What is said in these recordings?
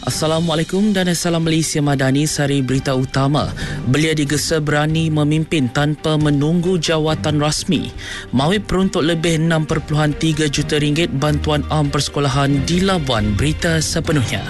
Assalamualaikum dan Assalam Malaysia Madani. Sari berita utama. Belia digesa berani memimpin tanpa menunggu jawatan rasmi. Mawib peruntuk lebih 6.3 juta ringgit bantuan am persekolahan di Labuan. Berita sepenuhnya.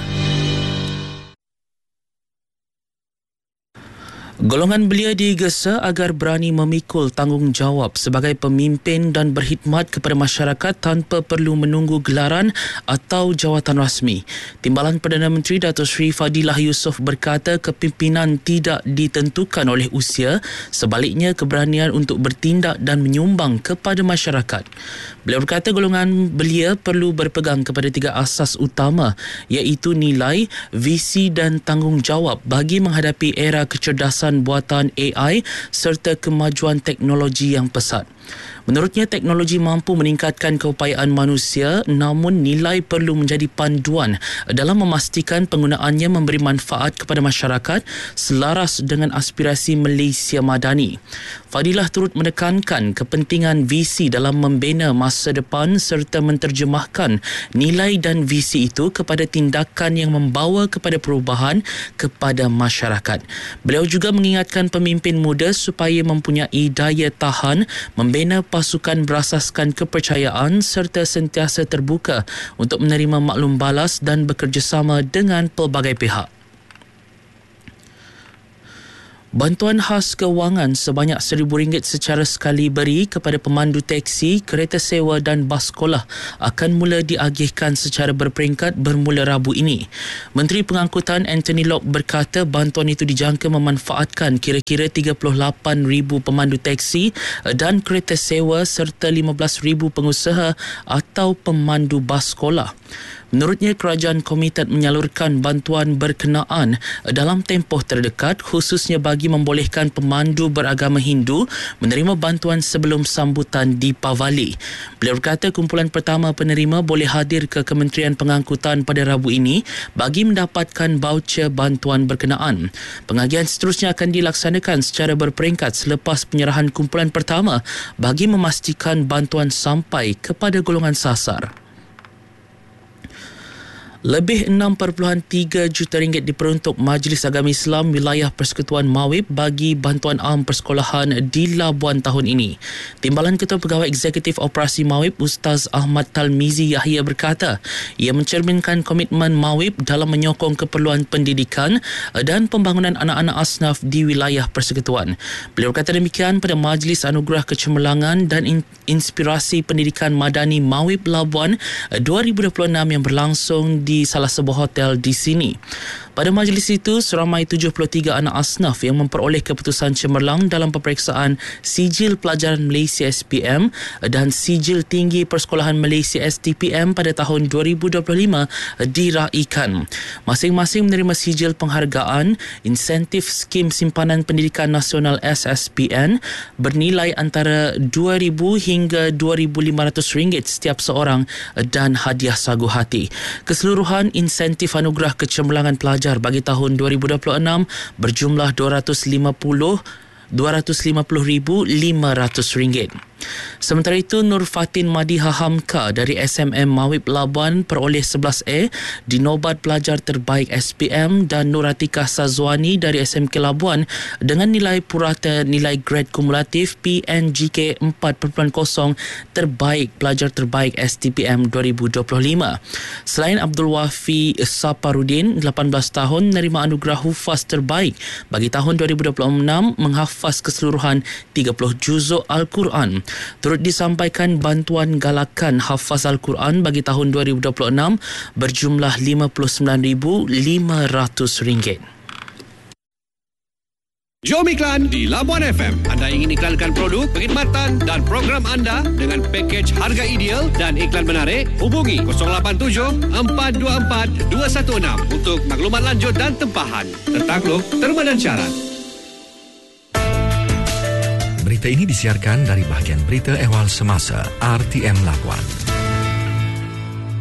Golongan belia digesa agar berani memikul tanggungjawab sebagai pemimpin dan berkhidmat kepada masyarakat tanpa perlu menunggu gelaran atau jawatan rasmi. Timbalan Perdana Menteri Datuk Seri Fadilah Yusof berkata kepimpinan tidak ditentukan oleh usia, sebaliknya keberanian untuk bertindak dan menyumbang kepada masyarakat. Beliau berkata golongan belia perlu berpegang kepada 3 asas utama, iaitu nilai, visi dan tanggungjawab bagi menghadapi era kecerdasan buatan AI serta kemajuan teknologi yang pesat. Menurutnya, teknologi mampu meningkatkan keupayaan manusia, namun nilai perlu menjadi panduan dalam memastikan penggunaannya memberi manfaat kepada masyarakat selaras dengan aspirasi Malaysia Madani. Fadilah turut menekankan kepentingan visi dalam membina masa depan serta menterjemahkan nilai dan visi itu kepada tindakan yang membawa kepada perubahan kepada masyarakat. Beliau juga mengingatkan pemimpin muda supaya mempunyai daya tahan, membina pasukan berasaskan kepercayaan serta sentiasa terbuka untuk menerima maklum balas dan bekerjasama dengan pelbagai pihak. Bantuan khas kewangan sebanyak RM1,000 secara sekali beri kepada pemandu teksi, kereta sewa dan bas sekolah akan mula diagihkan secara berperingkat bermula Rabu ini. Menteri Pengangkutan Anthony Locke berkata bantuan itu dijangka memanfaatkan kira-kira 38,000 pemandu teksi dan kereta sewa serta 15,000 pengusaha atau pemandu bas sekolah. Menurutnya, kerajaan komited menyalurkan bantuan berkenaan dalam tempoh terdekat, khususnya bagi membolehkan pemandu beragama Hindu menerima bantuan sebelum sambutan Deepavali. Beliau berkata kumpulan pertama penerima boleh hadir ke Kementerian Pengangkutan pada Rabu ini bagi mendapatkan voucher bantuan berkenaan. Pengagihan seterusnya akan dilaksanakan secara berperingkat selepas penyerahan kumpulan pertama bagi memastikan bantuan sampai kepada golongan sasar. Lebih 6.3 juta ringgit diperuntuk Majlis Agama Islam Wilayah Persekutuan Mawib bagi bantuan am persekolahan di Labuan tahun ini. Timbalan Ketua Pegawai Eksekutif Operasi Mawib Ustaz Ahmad Talmizi Yahya berkata, ia mencerminkan komitmen Mawib dalam menyokong keperluan pendidikan dan pembangunan anak-anak asnaf di wilayah persekutuan. Beliau berkata demikian pada Majlis Anugerah Kecemerlangan dan Inspirasi Pendidikan Madani Mawib Labuan 2026 yang berlangsung di salah sebuah hotel di sini. Pada majlis itu, seramai 73 anak asnaf yang memperoleh keputusan cemerlang dalam peperiksaan Sijil Pelajaran Malaysia SPM dan Sijil Tinggi Persekolahan Malaysia STPM pada tahun 2025 diraikan. Masing-masing menerima sijil penghargaan insentif Skim Simpanan Pendidikan Nasional SSPN bernilai antara RM2,000 hingga RM2,500 setiap seorang dan hadiah sagu hati. Keseluruhan insentif anugerah kecemerlangan pelajar bagi tahun 2026 berjumlah RM250,500. Sementara itu, Nur Fatin Madiha Hamka dari SMM Mawib Labuan peroleh 11A di Nobat Pelajar Terbaik SPM dan Nur Atikah Sazwani dari SMK Labuan dengan nilai purata nilai grade kumulatif PNGK 4.0 Terbaik Pelajar Terbaik STPM 2025. Selain Abdul Wafi Saparudin, 18 tahun, menerima anugerah Hufaz Terbaik bagi tahun 2026 menghafaz keseluruhan 30 juzuk Al-Quran. Turut disampaikan bantuan galakan hafaz Al-Quran bagi tahun 2026 berjumlah RM59,500. Jom iklan di Labuan FM. Anda ingin iklankan produk, perkhidmatan dan program anda dengan pakej harga ideal dan iklan menarik? Hubungi 087 424 216 untuk maklumat lanjut dan tempahan. Tertakluk, terma dan syarat. Berita ini disiarkan dari bahagian berita ehwal semasa RTM Labuan.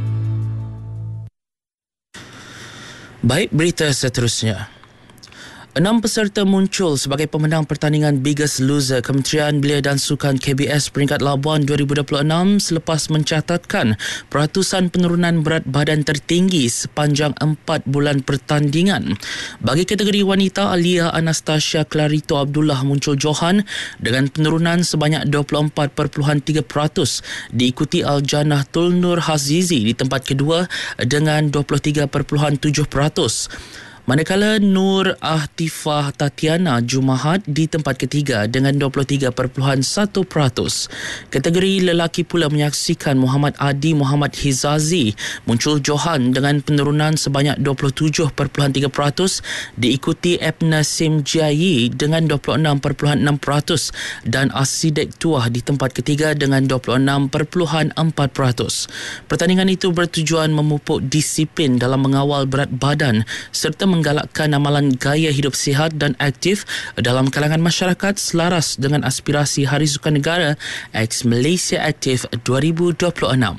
Baik, berita seterusnya. 6 peserta muncul sebagai pemenang pertandingan Biggest Loser Kementerian Belia dan Sukan KBS peringkat Labuan 2026 selepas mencatatkan peratusan penurunan berat badan tertinggi sepanjang 4 bulan pertandingan. Bagi kategori wanita, Alia Anastasia Clarito Abdullah muncul johan dengan penurunan sebanyak 24.3%, diikuti Aljannah Tulnur Hazizi di tempat kedua dengan 23.7%. Manakala Nur Ahtifah Tatiana Jumahat di tempat ketiga dengan 23.1%. Kategori lelaki pula menyaksikan Muhammad Adi Muhammad Hizazi muncul johan dengan penurunan sebanyak 27.3%, diikuti Ebna Simjiayi dengan 26.6% dan Asidek Tuah di tempat ketiga dengan 26.4%. Pertandingan itu bertujuan memupuk disiplin dalam mengawal berat badan serta menggalakkan amalan gaya hidup sihat dan aktif dalam kalangan masyarakat selaras dengan aspirasi Hari Sukan Negara X Malaysia Aktif 2026.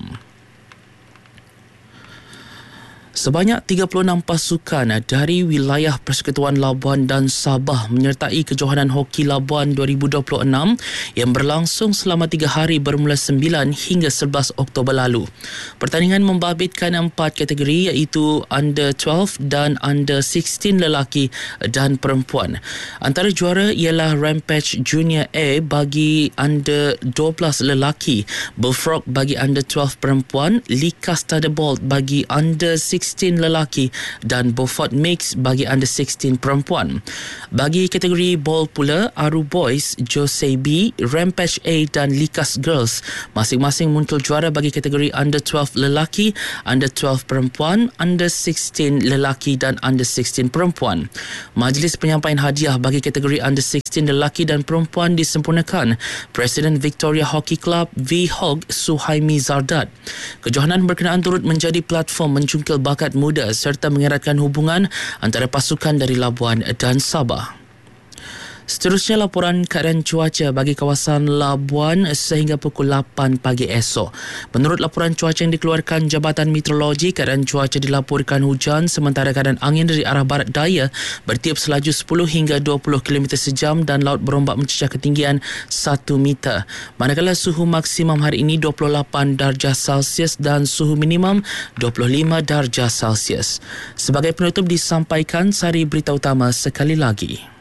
Sebanyak 36 pasukan dari wilayah Persekutuan Labuan dan Sabah menyertai kejohanan Hoki Labuan 2026 yang berlangsung selama 3 hari bermula 9 hingga 11 Oktober lalu. Pertandingan membabitkan 4 kategori iaitu Under 12 dan Under 16 lelaki dan perempuan. Antara juara ialah Rampage Junior A bagi Under 12 lelaki, Bullfrog bagi Under 12 perempuan, Likas Thunderbolt bagi Under 16 lelaki dan Beaufort Mix bagi Under 16 perempuan. Bagi kategori ball pula, Aru Boys, Jose B, Rampage A dan Likas Girls masing-masing muncul juara bagi kategori Under 12 lelaki, Under 12 perempuan, Under 16 lelaki dan Under 16 perempuan. Majlis penyampaian hadiah bagi kategori Under 16 lelaki dan perempuan disempurnakan Presiden Victoria Hockey Club VHOG Suhaimi Zardat. Kejohanan berkenaan turut menjadi platform mencungkil bakat muda serta mengeratkan hubungan antara pasukan dari Labuan dan Sabah. Seterusnya laporan keadaan cuaca bagi kawasan Labuan sehingga pukul 8 pagi esok. Menurut laporan cuaca yang dikeluarkan Jabatan Meteorologi, keadaan cuaca dilaporkan hujan sementara keadaan angin dari arah barat daya bertiup selaju 10 hingga 20 km sejam dan laut berombak mencecah ketinggian 1 meter. Manakala suhu maksimum hari ini 28 darjah Celsius dan suhu minimum 25 darjah Celsius. Sebagai penutup disampaikan sari berita utama sekali lagi.